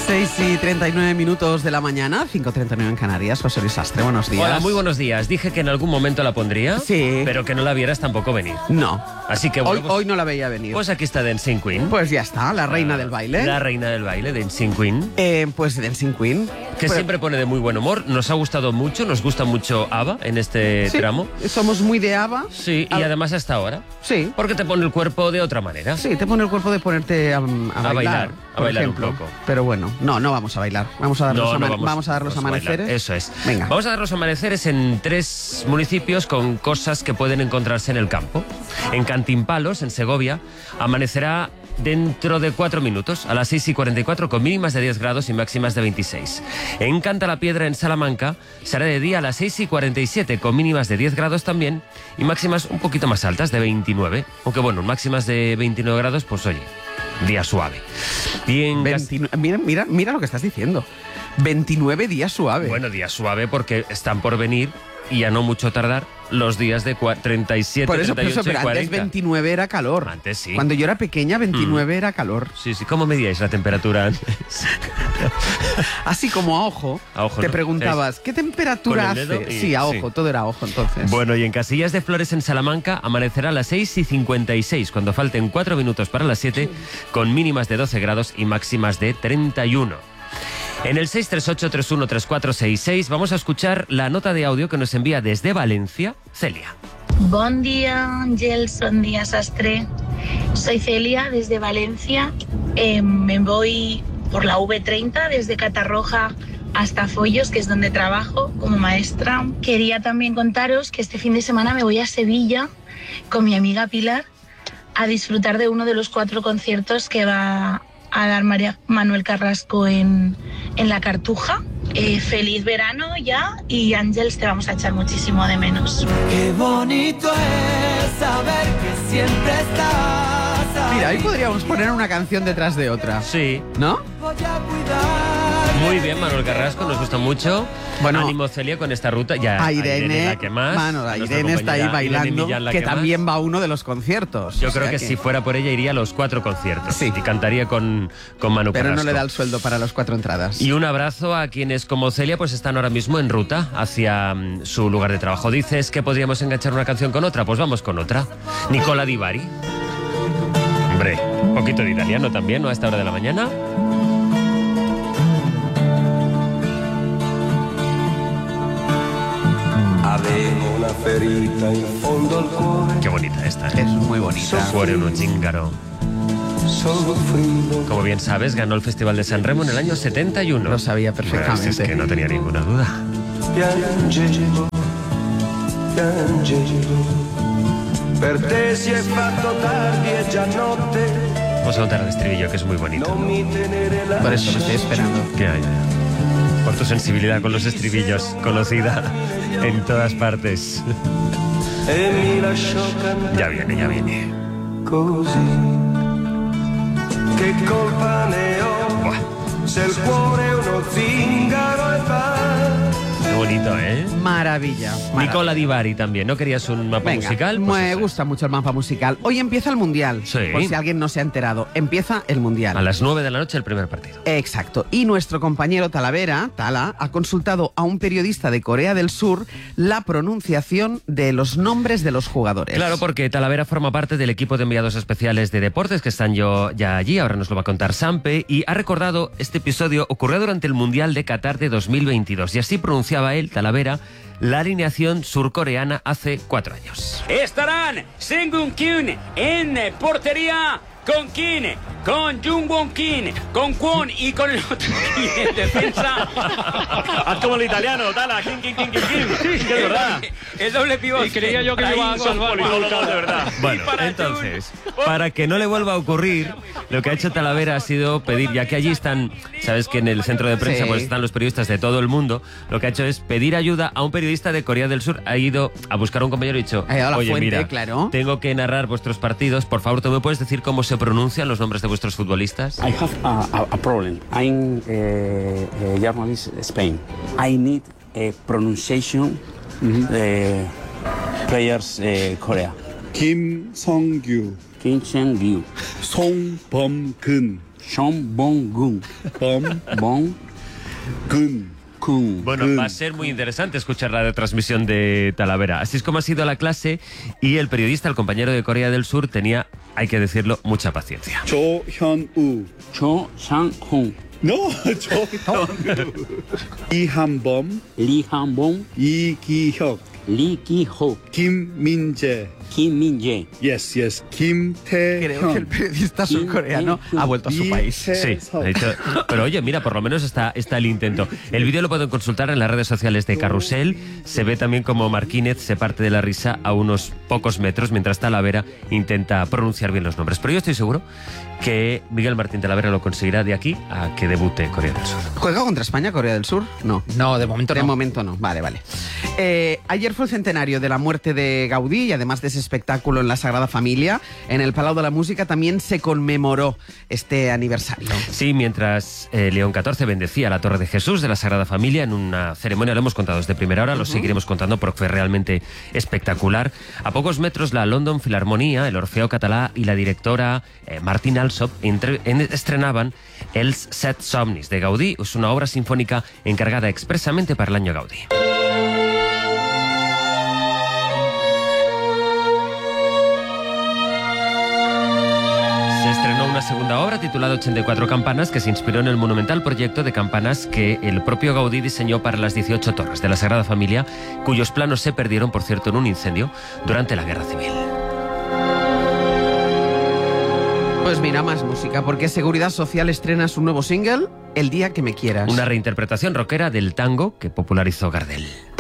6:39 de la mañana, 5:39 en Canarias. José Luis Sastre, buenos días. Hola, muy buenos días. Dije que en algún momento la pondría, sí, pero que no la vieras tampoco venir. No. Así que bueno, hoy no la veía venir. Pues aquí está Dancing Queen. Pues ya está, la reina del baile. La reina del baile, Dancing Queen. Pues Dancing Queen. Que siempre pone de muy buen humor. Nos ha gustado mucho, nos gusta mucho ABBA en este tramo. Somos muy de ABBA. Sí, y además hasta ahora. Sí. Porque te pone el cuerpo de otra manera. Sí, te pone el cuerpo de ponerte a bailar. A bailar ejemplo. un poco. Pero bueno, no vamos a bailar. Vamos a dar los amaneceres. Eso es. Venga. Vamos a dar los amaneceres en 3 municipios con cosas que pueden encontrarse en el campo. En Cantimpalos, en Segovia, amanecerá dentro de 4 minutos, a las 6:44, con mínimas de 10 grados y máximas de 26. En Cantalapiedra, en Salamanca, será de día a las 6:47, con mínimas de 10 grados también y máximas un poquito más altas, de 29. Aunque bueno, máximas de 29 grados, pues oye, día suave. Y en mira lo que estás diciendo. 29 días suave. Bueno, día suave porque están por venir, y a no mucho tardar, los días de 37, por eso, 38 pero y 40. Antes 29 era calor. Antes sí. Cuando yo era pequeña, 29 era calor. Sí. ¿Cómo medíais la temperatura antes? Así como a ojo te preguntabas, ¿qué temperatura hace? Sí, a ojo, todo era a ojo entonces. Bueno, y en Casillas de Flores, en Salamanca, amanecerá a las 6:56, cuando falten 4 minutos para las 7, con mínimas de 12 grados y máximas de 31. En el 638-313466 vamos a escuchar la nota de audio que nos envía desde Valencia Celia. Bon día, Ángels, bon día, Sastre. Soy Celia desde Valencia. Me voy por la V30 desde Catarroja hasta Follos, que es donde trabajo como maestra. Quería también contaros que este fin de semana me voy a Sevilla con mi amiga Pilar a disfrutar de uno de los 4 conciertos que va a dar María Manuel Carrasco en La Cartuja. Feliz verano ya, y Ángels, te vamos a echar muchísimo de menos. Qué bonito es saber que siempre estás ahí. Mira, ahí podríamos poner una canción detrás de otra. Sí. ¿No? Voy a cuidar. Muy bien, Manuel Carrasco, nos gusta mucho. Bueno, ánimo, Celia, con esta ruta. Ya a Irene, la que más. Irene está ahí bailando, que también va a uno de los conciertos. Yo creo que si fuera por ella iría a los 4 conciertos. Sí. Y cantaría con Manu Carrasco. Pero no le da el sueldo para las 4 entradas. Y un abrazo a quienes, como Celia, pues están ahora mismo en ruta hacia su lugar de trabajo. Dices que podríamos enganchar una canción con otra, pues vamos con otra. Nicola Di Bari. Hombre, un poquito de italiano también, ¿no? A esta hora de la mañana. Avevo una ferita in fondo al cuore. Qué bonita esta, Es muy bonita. Cuore uno zingaro. Soffrivo. Como bien sabes, ganó el Festival de San Remo en el año 71. Lo sabía perfectamente. Pues es que no tenía ninguna duda. Piangevo, piangevo. Per te si è fatto tardi e già notte. Vamos a contar el estribillo, que es muy bonito. Non mi tenere la. Por eso me estoy esperando. ¿Qué hay? Por tu sensibilidad con los estribillos, conocida en todas partes. E mi lasciò cantare. Ya viene. Così. Che colpa ne ho? Buah, Se il cuore è uno zingaro e va. qué bonito, ¿eh? Maravilla. Nicola Di Bari también. ¿No querías un mapa Venga, musical? Pues me eso. gusta mucho el mapa musical. Hoy empieza el Mundial. Sí. Por si alguien no se ha enterado. Empieza el Mundial. A las 9 de la noche el primer partido. Exacto. Y nuestro compañero Tala, ha consultado a un periodista de Corea del Sur la pronunciación de los nombres de los jugadores. Claro, porque Talavera forma parte del equipo de enviados especiales de deportes que están ya allí. Ahora nos lo va a contar Sampe. Y ha recordado este episodio ocurrió durante el Mundial de Qatar de 2022. Y así pronunciaba él, Talavera, la alineación surcoreana hace 4 años. Estarán Seung-Kyun en portería, con Kim, con Jung-Won Kim, con Kwon y con el otro Kim en defensa. Haz como el italiano, Tala, Kim. Que de verdad. El doble pivote. Y creía yo que me iba a salvar. De verdad. Bueno, entonces, para que no le vuelva a ocurrir, lo que ha hecho Talavera ha sido pedir, ya que allí están, sabes que en el centro de prensa Sí. pues están los periodistas de todo el mundo, lo que ha hecho es pedir ayuda a un periodista de Corea del Sur. Ha ido a buscar a un compañero y ha dicho, Ha ido a la oye, fuente, mira, claro. tengo que narrar vuestros partidos, por favor, ¿tú me puedes decir cómo se pronuncian los nombres de vuestros futbolistas? I have a problem. I'm a journalist in Spain. I need a pronunciation players Korea. 김성규, Kim Chang-gyu, 송범근, Sean Bon Gun. Bon Gun. Bueno, va a ser muy interesante escuchar la retransmisión de Talavera. Así es como ha sido la clase y el periodista, el compañero de Corea del Sur, tenía, hay que decirlo, mucha paciencia. Cho Sang-hun. No, 조현우. 이한범. Lee Han-bom. 이기혁. Lee Ki-ho. 김민재. Kim Min-jae. Yes. Creo que el 김태현. periodista surcoreano ha vuelto a su país. Sí, ha dicho, pero oye, mira, por lo menos está el intento. El vídeo lo pueden consultar en las redes sociales de Carrusel. Se ve también como Marquínez se parte de la risa a unos pocos metros mientras Talavera intenta pronunciar bien los nombres. Pero yo estoy seguro que Miguel Martín Talavera lo conseguirá de aquí a que debute Corea del Sur. ¿Juega contra España Corea del Sur? No. No, de momento no. De momento no. Vale. Ayer fue el centenario de la muerte de Gaudí y además de ese espectáculo en la Sagrada Familia, en el Palau de la Música también se conmemoró este aniversario. Sí, mientras León XIV bendecía la Torre de Jesús de la Sagrada Familia en una ceremonia, lo hemos contado desde primera hora, lo seguiremos contando porque fue realmente espectacular. A pocos metros la London Philharmonia, el Orfeo Català y la directora Martin Alsop estrenaban Els Set Somnis de Gaudí. Es una obra sinfónica encargada expresamente para el año Gaudí. Estrenó una segunda obra titulada 84 campanas que se inspiró en el monumental proyecto de campanas que el propio Gaudí diseñó para las 18 torres de la Sagrada Familia, cuyos planos se perdieron, por cierto, en un incendio durante la Guerra Civil. Pues mira, más música, porque Seguridad Social estrena su nuevo single, El día que me quieras. Una reinterpretación rockera del tango que popularizó Gardel.